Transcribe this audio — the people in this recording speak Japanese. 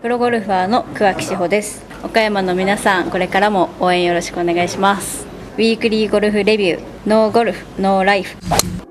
プロゴルファーの桑木志保です。岡山の皆さん、これからも応援よろしくお願いします。ウィークリーゴルフレビュー、ノーゴルフノーライフ。